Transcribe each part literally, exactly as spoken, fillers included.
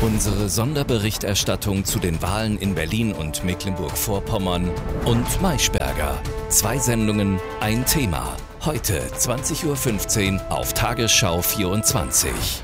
Unsere Sonderberichterstattung zu den Wahlen in Berlin und Mecklenburg-Vorpommern und Maischberger. Zwei Sendungen, ein Thema. Heute zwanzig Uhr fünfzehn auf Tagesschau vierundzwanzig.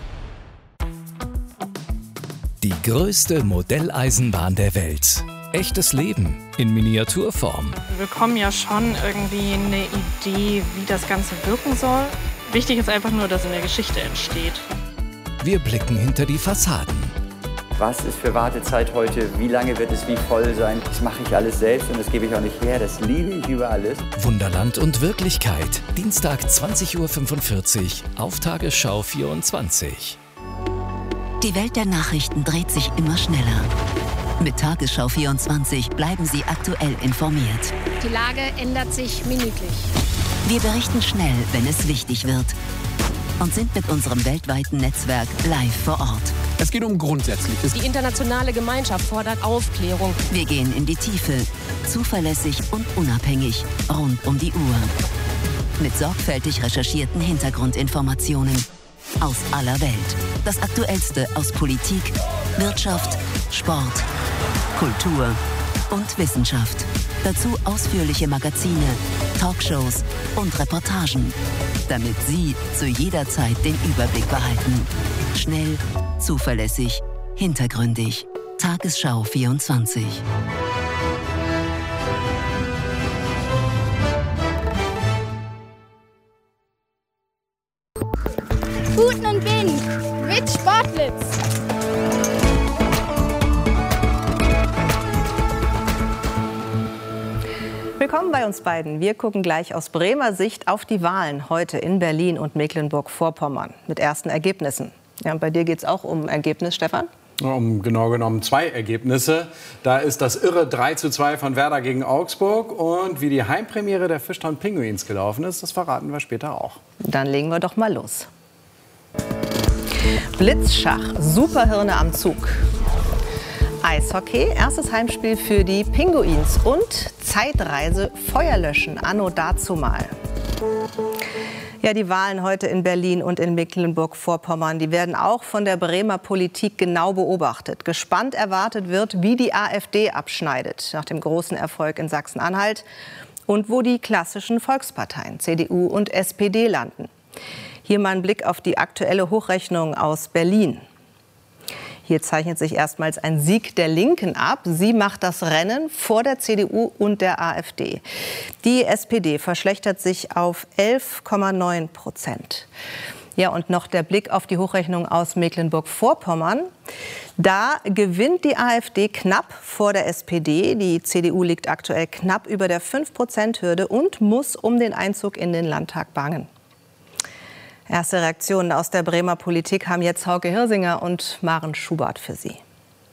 Die größte Modelleisenbahn der Welt. Echtes Leben in Miniaturform. Wir bekommen ja schon irgendwie eine Idee, wie das Ganze wirken soll. Wichtig ist einfach nur, dass in der Geschichte entsteht. Wir blicken hinter die Fassaden. Was ist für Wartezeit heute? Wie lange wird es wie voll sein? Das mache ich alles selbst und das gebe ich auch nicht her. Das liebe ich über alles. Wunderland und Wirklichkeit. Dienstag zwanzig Uhr fünfundvierzig auf Tagesschau vierundzwanzig. Die Welt der Nachrichten dreht sich immer schneller. Mit Tagesschau vierundzwanzig bleiben Sie aktuell informiert. Die Lage ändert sich minütlich. Wir berichten schnell, wenn es wichtig wird. Und sind mit unserem weltweiten Netzwerk live vor Ort. Es geht um Grundsätzliches. Die internationale Gemeinschaft fordert Aufklärung. Wir gehen in die Tiefe, zuverlässig und unabhängig, rund um die Uhr. Mit sorgfältig recherchierten Hintergrundinformationen aus aller Welt. Das Aktuellste aus Politik, Wirtschaft, Sport, Kultur und Wissenschaft. Dazu ausführliche Magazine, Talkshows und Reportagen, damit Sie zu jeder Zeit den Überblick behalten. Schnell, zuverlässig, hintergründig. Tagesschau vierundzwanzig. Guten und Wind mit Sportblitz. Willkommen bei uns beiden. Wir gucken gleich aus Bremer Sicht auf die Wahlen heute in Berlin und Mecklenburg-Vorpommern mit ersten Ergebnissen. Ja, und bei dir geht es auch um Ergebnis, Stefan? Um genau genommen zwei Ergebnisse. Da ist das irre drei zu zwei von Werder gegen Augsburg. Und wie die Heimpremiere der Fischtown Pinguins gelaufen ist, das verraten wir später auch. Dann legen wir doch mal los. Blitzschach, Superhirne am Zug. Eishockey, erstes Heimspiel für die Pinguins. Und Zeitreise, Feuerlöschen, anno dazumal. Ja, die Wahlen heute in Berlin und in Mecklenburg-Vorpommern, die werden auch von der Bremer Politik genau beobachtet. Gespannt erwartet wird, wie die AfD abschneidet nach dem großen Erfolg in Sachsen-Anhalt und wo die klassischen Volksparteien C D U und S P D landen. Hier mal ein Blick auf die aktuelle Hochrechnung aus Berlin. Hier zeichnet sich erstmals ein Sieg der Linken ab. Sie macht das Rennen vor der C D U und der AfD. Die S P D verschlechtert sich auf elf Komma neun Prozent. Ja, und noch der Blick auf die Hochrechnung aus Mecklenburg-Vorpommern. Da gewinnt die AfD knapp vor der S P D. Die C D U liegt aktuell knapp über der fünf Prozent Hürde und muss um den Einzug in den Landtag bangen. Erste Reaktionen aus der Bremer Politik haben jetzt Hauke Hirsinger und Maren Schubert für Sie.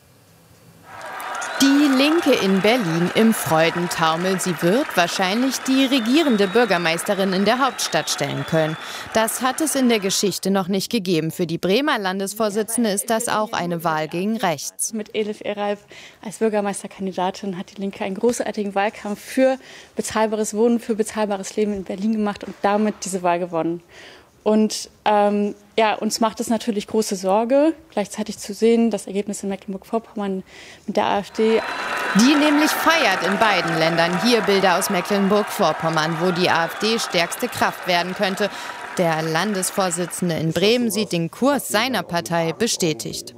Die Linke in Berlin im Freudentaumel. Sie wird wahrscheinlich die regierende Bürgermeisterin in der Hauptstadt stellen können. Das hat es in der Geschichte noch nicht gegeben. Für die Bremer Landesvorsitzende ist das auch eine Wahl gegen rechts. Mit Elif Eralp als Bürgermeisterkandidatin hat die Linke einen großartigen Wahlkampf für bezahlbares Wohnen, für bezahlbares Leben in Berlin gemacht und damit diese Wahl gewonnen. Und ähm, ja, uns macht es natürlich große Sorge, gleichzeitig zu sehen, das Ergebnis in Mecklenburg-Vorpommern mit der AfD. Die nämlich feiert in beiden Ländern. Hier Bilder aus Mecklenburg-Vorpommern, wo die AfD stärkste Kraft werden könnte. Der Landesvorsitzende in Bremen sieht den Kurs seiner Partei bestätigt.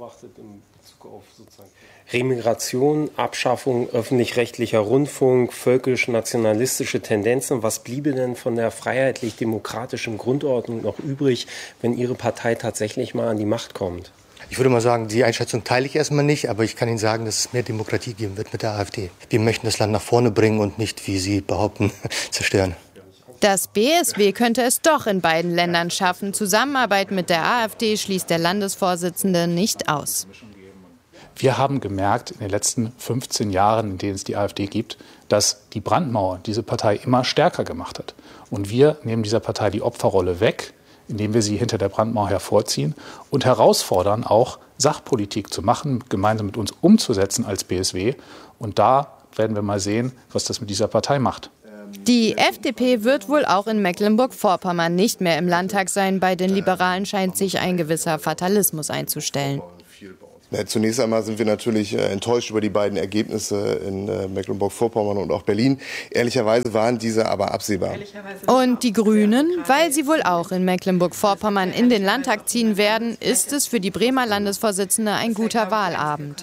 Remigration, Abschaffung öffentlich-rechtlicher Rundfunk, völkisch-nationalistische Tendenzen. Was bliebe denn von der freiheitlich-demokratischen Grundordnung noch übrig, wenn Ihre Partei tatsächlich mal an die Macht kommt? Ich würde mal sagen, die Einschätzung teile ich erstmal nicht, aber ich kann Ihnen sagen, dass es mehr Demokratie geben wird mit der AfD. Wir möchten das Land nach vorne bringen und nicht, wie Sie behaupten, zerstören. Das B S W könnte es doch in beiden Ländern schaffen. Zusammenarbeit mit der AfD schließt der Landesvorsitzende nicht aus. Wir haben gemerkt in den letzten fünfzehn Jahren, in denen es die AfD gibt, dass die Brandmauer diese Partei immer stärker gemacht hat. Und wir nehmen dieser Partei die Opferrolle weg, indem wir sie hinter der Brandmauer hervorziehen und herausfordern, auch Sachpolitik zu machen, gemeinsam mit uns umzusetzen als B S W. Und da werden wir mal sehen, was das mit dieser Partei macht. Die F D P wird wohl auch in Mecklenburg-Vorpommern nicht mehr im Landtag sein. Bei den Liberalen scheint sich ein gewisser Fatalismus einzustellen. Na, zunächst einmal sind wir natürlich äh, enttäuscht über die beiden Ergebnisse in äh, Mecklenburg-Vorpommern und auch Berlin. Ehrlicherweise waren diese aber absehbar. Und die Grünen, weil sie wohl auch in Mecklenburg-Vorpommern in den Landtag ziehen werden, ist es für die Bremer Landesvorsitzende ein guter Wahlabend.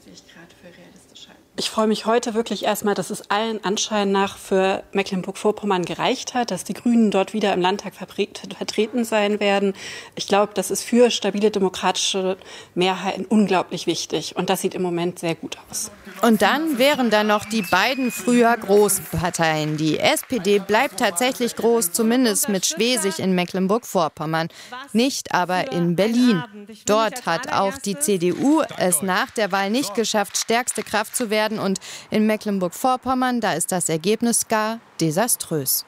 Ich freue mich heute wirklich erstmal, dass es allen Anschein nach für Mecklenburg-Vorpommern gereicht hat, dass die Grünen dort wieder im Landtag vertreten sein werden. Ich glaube, das ist für stabile demokratische Mehrheiten unglaublich wichtig. Und das sieht im Moment sehr gut aus. Und dann wären da noch die beiden früher großen Parteien. Die S P D bleibt tatsächlich groß, zumindest mit Schwesig in Mecklenburg-Vorpommern. Nicht aber in Berlin. Dort hat auch die C D U es nach der Wahl nicht geschafft, stärkste Kraft zu werden. Und in Mecklenburg-Vorpommern, da ist das Ergebnis gar desaströs.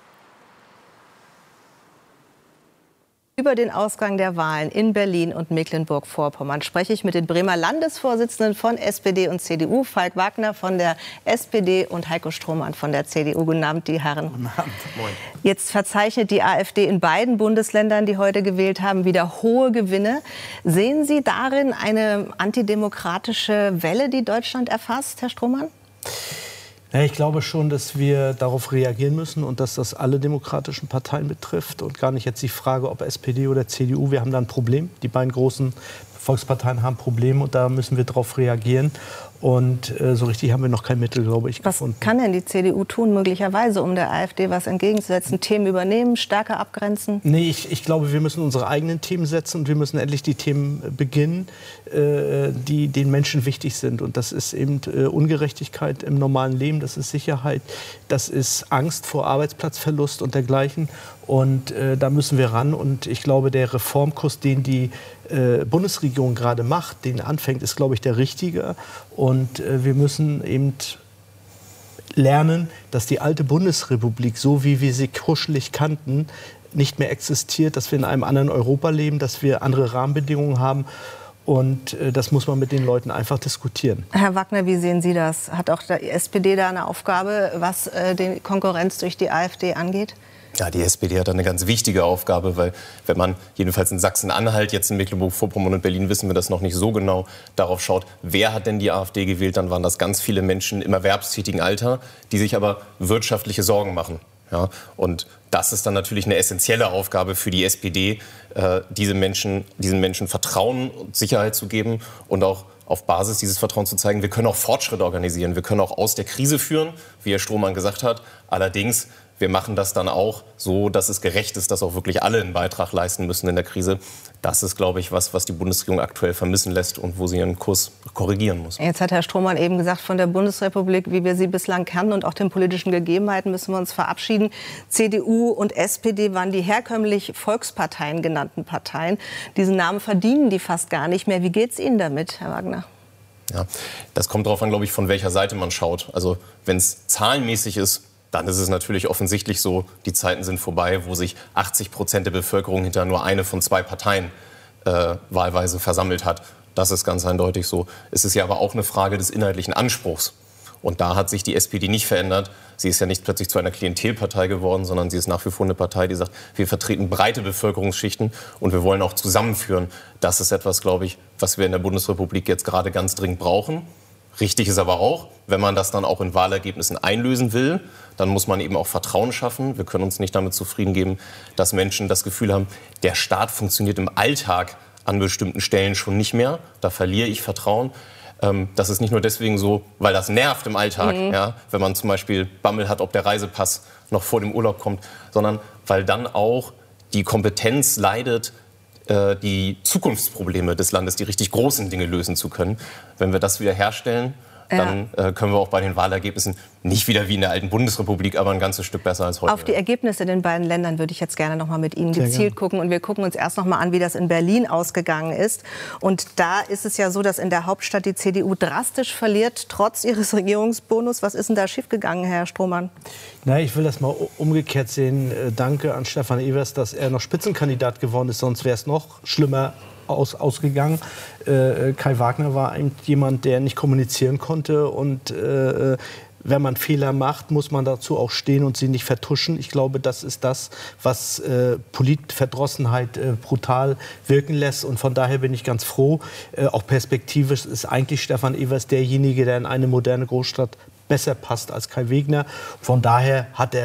Über den Ausgang der Wahlen in Berlin und Mecklenburg-Vorpommern spreche ich mit den Bremer Landesvorsitzenden von S P D und C D U, Falk Wagner von der S P D und Heiko Strohmann von der C D U. Guten Abend, die Herren. Guten Abend. Moin. Jetzt verzeichnet die AfD in beiden Bundesländern, die heute gewählt haben, wieder hohe Gewinne. Sehen Sie darin eine antidemokratische Welle, die Deutschland erfasst, Herr Strohmann? Ja, ich glaube schon, dass wir darauf reagieren müssen und dass das alle demokratischen Parteien betrifft und gar nicht jetzt die Frage, ob S P D oder C D U. Wir haben da ein Problem. Die beiden großen Volksparteien haben Probleme und da müssen wir darauf reagieren. Und äh, so richtig haben wir noch kein Mittel, glaube ich, was gefunden. Was kann denn die C D U tun, möglicherweise, um der AfD was entgegenzusetzen? Themen übernehmen, stärker abgrenzen? Nee, ich, ich glaube, wir müssen unsere eigenen Themen setzen und wir müssen endlich die Themen beginnen, äh, die den Menschen wichtig sind. Und das ist eben äh, Ungerechtigkeit im normalen Leben, das ist Sicherheit, das ist Angst vor Arbeitsplatzverlust und dergleichen. Und äh, da müssen wir ran. Und ich glaube, der Reformkurs, den die äh, Bundesregierung gerade macht, den anfängt, ist, glaube ich, der richtige. Und äh, wir müssen eben lernen, dass die alte Bundesrepublik, so wie wir sie kuschelig kannten, nicht mehr existiert, dass wir in einem anderen Europa leben, dass wir andere Rahmenbedingungen haben. Und äh, das muss man mit den Leuten einfach diskutieren. Herr Wagner, wie sehen Sie das? Hat auch die S P D da eine Aufgabe, was äh, die Konkurrenz durch die AfD angeht? Ja, die S P D hat eine ganz wichtige Aufgabe, weil wenn man jedenfalls in Sachsen-Anhalt, jetzt in Mecklenburg-Vorpommern und Berlin wissen wir das noch nicht so genau, darauf schaut, wer hat denn die AfD gewählt, dann waren das ganz viele Menschen im erwerbstätigen Alter, die sich aber wirtschaftliche Sorgen machen. Ja, und das ist dann natürlich eine essentielle Aufgabe für die S P D, äh, diese Menschen, diesen Menschen Vertrauen und Sicherheit zu geben und auch auf Basis dieses Vertrauens zu zeigen, wir können auch Fortschritte organisieren, wir können auch aus der Krise führen, wie Herr Strohmann gesagt hat. Allerdings, wir machen das dann auch so, dass es gerecht ist, dass auch wirklich alle einen Beitrag leisten müssen in der Krise. Das ist, glaube ich, was, was die Bundesregierung aktuell vermissen lässt und wo sie ihren Kurs korrigieren muss. Jetzt hat Herr Strohmann eben gesagt, von der Bundesrepublik, wie wir sie bislang kennen und auch den politischen Gegebenheiten müssen wir uns verabschieden. C D U und S P D waren die herkömmlich Volksparteien genannten Parteien. Diesen Namen verdienen die fast gar nicht mehr. Wie geht es Ihnen damit, Herr Wagner? Ja, das kommt darauf an, glaube ich, von welcher Seite man schaut. Also wenn es zahlenmäßig ist, dann ist es natürlich offensichtlich so, die Zeiten sind vorbei, wo sich achtzig Prozent der Bevölkerung hinter nur eine von zwei Parteien äh, wahlweise versammelt hat. Das ist ganz eindeutig so. Es ist ja aber auch eine Frage des inhaltlichen Anspruchs. Und da hat sich die S P D nicht verändert. Sie ist ja nicht plötzlich zu einer Klientelpartei geworden, sondern sie ist nach wie vor eine Partei, die sagt, wir vertreten breite Bevölkerungsschichten und wir wollen auch zusammenführen. Das ist etwas, glaube ich, was wir in der Bundesrepublik jetzt gerade ganz dringend brauchen. Richtig ist aber auch, wenn man das dann auch in Wahlergebnissen einlösen will, dann muss man eben auch Vertrauen schaffen. Wir können uns nicht damit zufrieden geben, dass Menschen das Gefühl haben, der Staat funktioniert im Alltag an bestimmten Stellen schon nicht mehr. Da verliere ich Vertrauen. Das ist nicht nur deswegen so, weil das nervt im Alltag, mhm. ja, wenn man zum Beispiel Bammel hat, ob der Reisepass noch vor dem Urlaub kommt, sondern weil dann auch die Kompetenz leidet, die Zukunftsprobleme des Landes, die richtig großen Dinge lösen zu können. Wenn wir das wieder herstellen, dann ja. äh, können wir auch bei den Wahlergebnissen nicht wieder wie in der alten Bundesrepublik, aber ein ganzes Stück besser als heute. Auf die Ergebnisse in den beiden Ländern würde ich jetzt gerne noch mal mit Ihnen Sehr gezielt gerne. gucken. Und wir gucken uns erst noch mal an, wie das in Berlin ausgegangen ist. Und da ist es ja so, dass in der Hauptstadt die C D U drastisch verliert, trotz ihres Regierungsbonus. Was ist denn da schiefgegangen, Herr Strohmann? Na, ich will das mal umgekehrt sehen. Danke an Stefan Evers, dass er noch Spitzenkandidat geworden ist. Sonst wäre es noch schlimmer Aus, ausgegangen. Äh, Kai Wagner war jemand, der nicht kommunizieren konnte und äh, wenn man Fehler macht, muss man dazu auch stehen und sie nicht vertuschen. Ich glaube, das ist das, was äh, Politverdrossenheit äh, brutal wirken lässt. Und von daher bin ich ganz froh. Äh, auch perspektivisch ist eigentlich Stefan Evers derjenige, der in eine moderne Großstadt besser passt als Kai Wegner. Von daher hat er